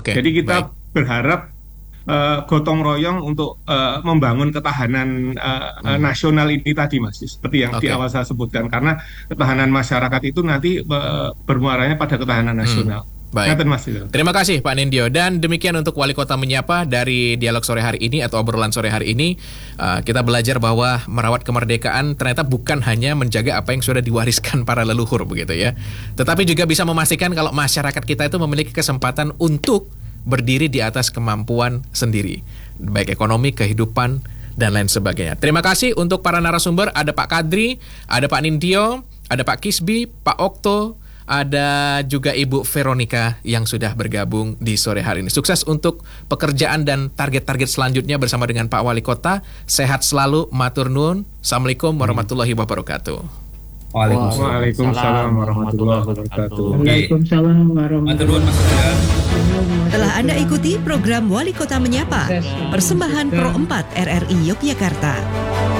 Jadi kita berharap gotong royong untuk membangun ketahanan nasional ini tadi, Mas, seperti yang di awal saya sebutkan, karena ketahanan masyarakat itu nanti bermuaranya pada ketahanan nasional. Baik. Terima kasih Pak Nindyo. Dan demikian untuk Wali Kota Menyapa dari dialog sore hari ini atau obrolan sore hari ini. Kita belajar bahwa merawat kemerdekaan ternyata bukan hanya menjaga apa yang sudah diwariskan para leluhur begitu ya, tetapi juga bisa memastikan kalau masyarakat kita itu memiliki kesempatan untuk berdiri di atas kemampuan sendiri, baik ekonomi, kehidupan, dan lain sebagainya. Terima kasih untuk para narasumber. Ada Pak Kadri, ada Pak Nindyo, ada Pak Kisbi, Pak Okto, ada juga Ibu Veronica yang sudah bergabung di sore hari ini. Sukses untuk pekerjaan dan target-target selanjutnya bersama dengan Pak Wali Kota. Sehat selalu, matur nuwun. Assalamualaikum warahmatullahi wabarakatuh. Waalaikumsalam warahmatullahi wabarakatuh. Waalaikumsalam warahmatullahi wabarakatuh. Telah Anda ikuti program Wali Kota Menyapa, persembahan Pro 4 RRI Yogyakarta.